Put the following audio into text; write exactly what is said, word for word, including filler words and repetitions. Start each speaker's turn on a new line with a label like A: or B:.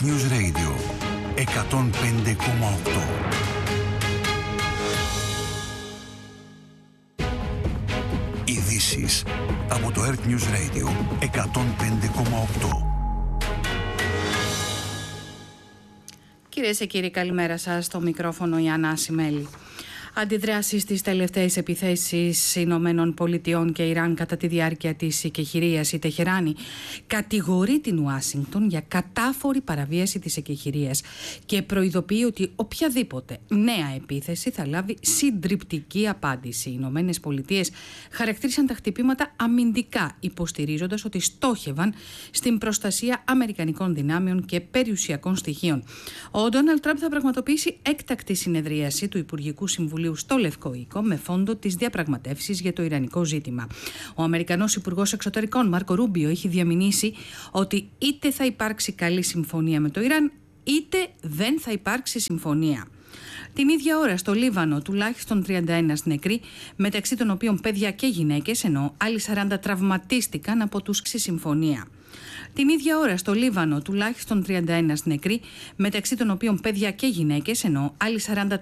A: Earth News Radio εκατόν πέντε κόμμα οκτώ. Ειδήσεις από το Earth News Radio εκατόν πέντε κόμμα οκτώ.
B: Κυρίες και κύριοι, καλημέρα σας. Στο μικρόφωνο η Άννα Ασημέλη. Αντιδράσεις στις τελευταίες επιθέσεις Ηνωμένων Πολιτειών και Ιράν κατά τη διάρκεια της εκεχηρίας. Η Τεχεράνη κατηγορεί την Ουάσιγκτον για κατάφορη παραβίαση της εκεχηρίας και προειδοποιεί ότι οποιαδήποτε νέα επίθεση θα λάβει συντριπτική απάντηση. Οι Ηνωμένες Πολιτείες χαρακτήρισαν τα χτυπήματα αμυντικά, υποστηρίζοντας ότι στόχευαν στην προστασία αμερικανικών δυνάμεων και περιουσιακών στοιχείων. Ο Ντόναλντ Τραμπ θα πραγματοποιήσει έκτακτη συνεδρίαση του Υπουργικού Συμβουλίου στο Λευκό Οίκο με φόντο τις διαπραγματεύσεις για το ιρανικό ζήτημα. Ο Αμερικανός Υπουργός Εξωτερικών Μάρκο Ρούμπιο έχει διαμηνήσει ότι είτε θα υπάρξει καλή συμφωνία με το Ιράν, είτε δεν θα υπάρξει συμφωνία. Την ίδια ώρα στο Λίβανο τουλάχιστον τριάντα ένα νεκροί, μεταξύ των οποίων παιδιά και γυναίκες, ενώ άλλοι σαράντα τραυματίστηκαν από τους συμφωνία. Την ίδια ώρα στο Λίβανο τουλάχιστον τριάντα ένα νεκροί, μεταξύ των οποίων παιδιά και γυναίκες, ενώ άλλοι σαράντα